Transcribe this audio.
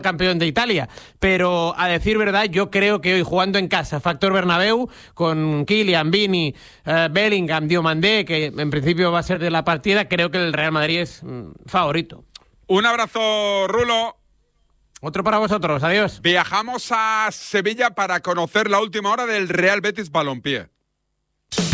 campeón de Italia, pero a decir verdad, yo creo que hoy jugando en casa, factor Bernabéu, con Kylian, Vini, Bellingham, Diomandé, que en principio va a ser de la partida, creo que el Real Madrid es favorito. Un abrazo, Rulo. Otro para vosotros, adiós. Viajamos a Sevilla para conocer la última hora del Real Betis Balompié.